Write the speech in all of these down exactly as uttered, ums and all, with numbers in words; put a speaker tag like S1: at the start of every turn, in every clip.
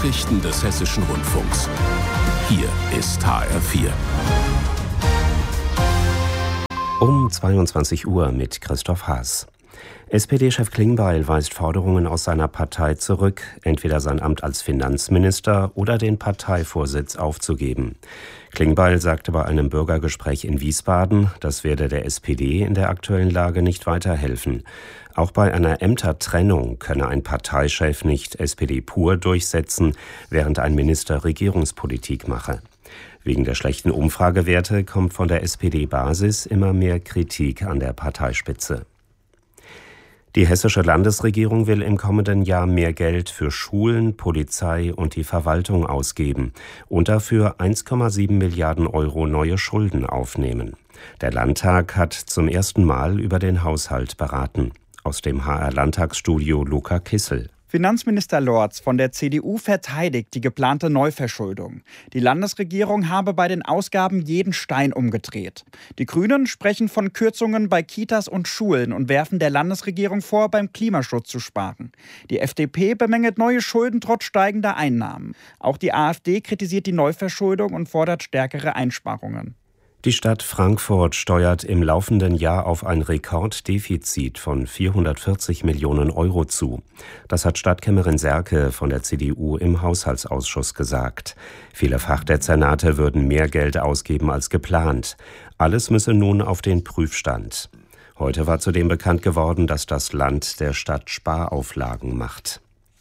S1: Nachrichten des Hessischen Rundfunks. Hier ist H R vier.
S2: Um zweiundzwanzig Uhr mit Christoph Haas. S P D-Chef Klingbeil weist Forderungen aus seiner Partei zurück, entweder sein Amt als Finanzminister oder den Parteivorsitz aufzugeben. Klingbeil sagte bei einem Bürgergespräch in Wiesbaden, das werde der S P D in der aktuellen Lage nicht weiterhelfen. Auch bei einer Ämtertrennung könne ein Parteichef nicht S P D pur durchsetzen, während ein Minister Regierungspolitik mache. Wegen der schlechten Umfragewerte kommt von der S P D-Basis immer mehr Kritik an der Parteispitze. Die hessische Landesregierung will im kommenden Jahr mehr Geld für Schulen, Polizei und die Verwaltung ausgeben und dafür eins Komma sieben Milliarden Euro neue Schulden aufnehmen. Der Landtag hat zum ersten Mal über den Haushalt beraten. Aus dem H R-Landtagsstudio Luca Kissel.
S3: Finanzminister Lorz von der C D U verteidigt die geplante Neuverschuldung. Die Landesregierung habe bei den Ausgaben jeden Stein umgedreht. Die Grünen sprechen von Kürzungen bei Kitas und Schulen und werfen der Landesregierung vor, beim Klimaschutz zu sparen. Die F D P bemängelt neue Schulden trotz steigender Einnahmen. Auch die AfD kritisiert die Neuverschuldung und fordert stärkere Einsparungen.
S2: Die Stadt Frankfurt steuert im laufenden Jahr auf ein Rekorddefizit von vierhundertvierzig Millionen Euro zu. Das hat Stadtkämmerin Serke von der C D U im Haushaltsausschuss gesagt. Viele Fachdezernate würden mehr Geld ausgeben als geplant. Alles müsse nun auf den Prüfstand. Heute war zudem bekannt geworden, dass das Land der Stadt Sparauflagen macht.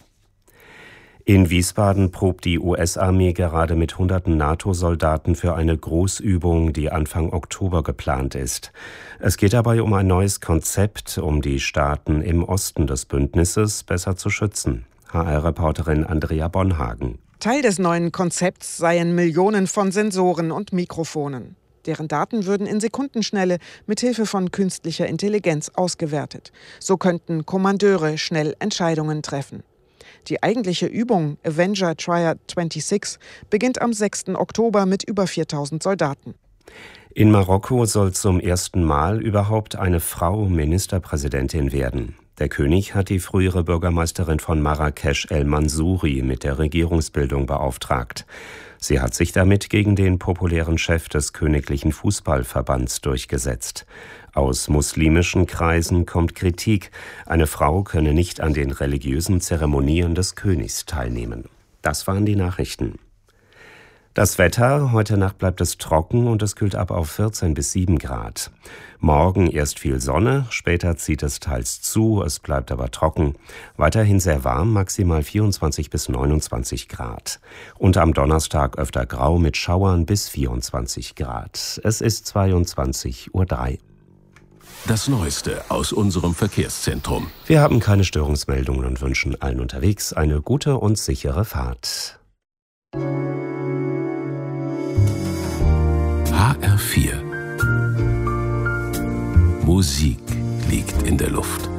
S2: In Wiesbaden probt die U S-Armee gerade mit hunderten NATO-Soldaten für eine Großübung, die Anfang Oktober geplant ist. Es geht dabei um ein neues Konzept, um die Staaten im Osten des Bündnisses besser zu schützen. H R-Reporterin Andrea Bonhagen.
S4: Teil des neuen Konzepts seien Millionen von Sensoren und Mikrofonen. Deren Daten würden in Sekundenschnelle mit Hilfe von künstlicher Intelligenz ausgewertet. So könnten Kommandeure schnell Entscheidungen treffen. Die eigentliche Übung Avenger Triad sechsundzwanzig beginnt am sechsten Oktober mit über viertausend Soldaten.
S2: In Marokko soll zum ersten Mal überhaupt eine Frau Ministerpräsidentin werden. Der König hat die frühere Bürgermeisterin von Marrakesch El Mansouri mit der Regierungsbildung beauftragt. Sie hat sich damit gegen den populären Chef des Königlichen Fußballverbands durchgesetzt. Aus muslimischen Kreisen kommt Kritik, eine Frau könne nicht an den religiösen Zeremonien des Königs teilnehmen. Das waren die Nachrichten. Das Wetter: Heute Nacht bleibt es trocken und es kühlt ab auf vierzehn bis sieben Grad. Morgen erst viel Sonne, später zieht es teils zu, es bleibt aber trocken. Weiterhin sehr warm, maximal vierundzwanzig bis neunundzwanzig Grad. Und am Donnerstag öfter grau mit Schauern bis vierundzwanzig Grad. Es ist zweiundzwanzig Uhr drei.
S1: Das Neueste aus unserem Verkehrszentrum.
S2: Wir haben keine Störungsmeldungen und wünschen allen unterwegs eine gute und sichere Fahrt.
S1: H R vier. Musik liegt in der Luft.